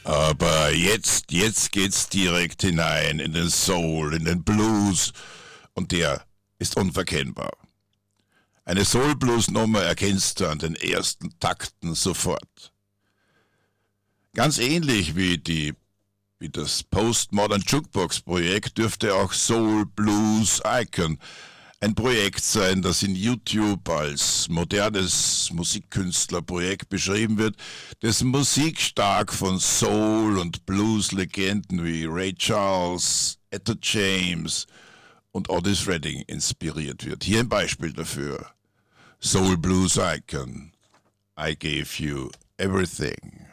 Aber jetzt geht's direkt hinein in den Soul, in den Blues. Und der ist unverkennbar. Eine Soul-Blues-Nummer erkennst du an den ersten Takten sofort. Ganz ähnlich wie das Postmodern Jukebox-Projekt dürfte auch Soul Blues Icon ein Projekt sein, das in YouTube als modernes Musikkünstlerprojekt beschrieben wird, dessen Musik stark von Soul- und Blues-Legenden wie Ray Charles, Etta James und Otis Redding inspiriert wird. Hier ein Beispiel dafür. Soul Blues Icon, I Gave You Everything.